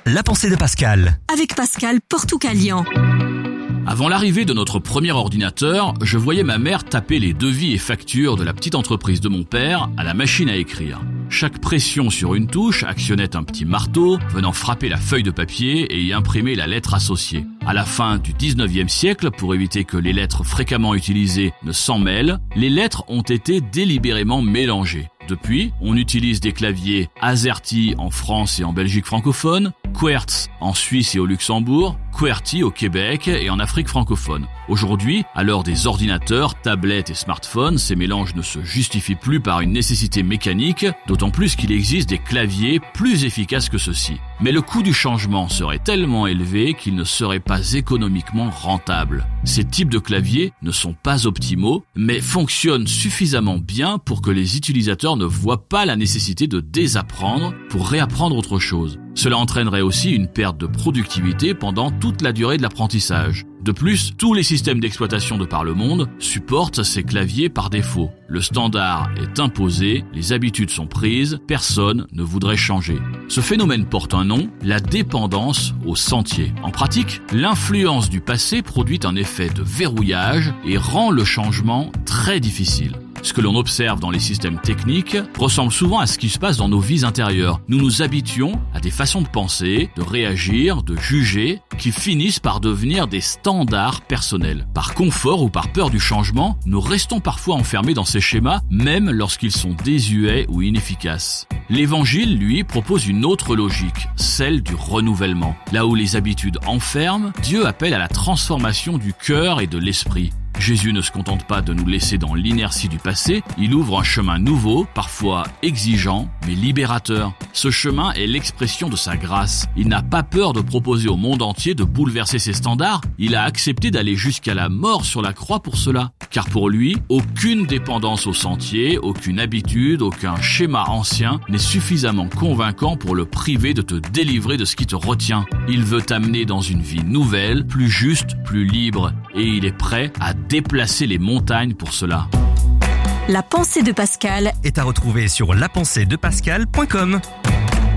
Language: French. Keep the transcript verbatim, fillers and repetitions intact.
La pensée de Pascal. Avec Pascal Portucalian. Avant l'arrivée de notre premier ordinateur, je voyais ma mère taper les devis et factures de la petite entreprise de mon père à la machine à écrire. Chaque pression sur une touche actionnait un petit marteau venant frapper la feuille de papier et y imprimer la lettre associée. À la fin du dix-neuvième siècle, pour éviter que les lettres fréquemment utilisées ne s'en mêlent, les lettres ont été délibérément mélangées. Depuis, on utilise des claviers AZERTY en France et en Belgique francophone, QWERTZ en Suisse et au Luxembourg, QWERTY au Québec et en Afrique francophone. Aujourd'hui, à l'heure des ordinateurs, tablettes et smartphones, ces mélanges ne se justifient plus par une nécessité mécanique, d'autant plus qu'il existe des claviers plus efficaces que ceux-ci. Mais le coût du changement serait tellement élevé qu'il ne serait pas économiquement rentable. Ces types de claviers ne sont pas optimaux, mais fonctionnent suffisamment bien pour que les utilisateurs ne voient pas la nécessité de désapprendre pour réapprendre autre chose. Cela entraînerait aussi une perte de productivité pendant toute la durée de l'apprentissage. De plus, tous les systèmes d'exploitation de par le monde supportent ces claviers par défaut. Le standard est imposé, les habitudes sont prises, personne ne voudrait changer. Ce phénomène porte un nom, la dépendance au sentier. En pratique, l'influence du passé produit un effet de verrouillage et rend le changement très difficile. Ce que l'on observe dans les systèmes techniques ressemble souvent à ce qui se passe dans nos vies intérieures. Nous nous habituons à des façons de penser, de réagir, de juger, qui finissent par devenir des standards personnels. Par confort ou par peur du changement, nous restons parfois enfermés dans ces schémas, même lorsqu'ils sont désuets ou inefficaces. L'Évangile, lui, propose une autre logique, celle du renouvellement. Là où les habitudes enferment, Dieu appelle à la transformation du cœur et de l'esprit. Jésus ne se contente pas de nous laisser dans l'inertie du passé, il ouvre un chemin nouveau, parfois exigeant, mais libérateur. Ce chemin est l'expression de sa grâce. Il n'a pas peur de proposer au monde entier de bouleverser ses standards, il a accepté d'aller jusqu'à la mort sur la croix pour cela. Car pour lui, aucune dépendance au sentier, aucune habitude, aucun schéma ancien n'est suffisamment convaincant pour le priver de te délivrer de ce qui te retient. Il veut t'amener dans une vie nouvelle, plus juste, plus libre, et il est prêt à déplacer les montagnes pour cela. La pensée de Pascal est à retrouver sur la pensée de pascal point com.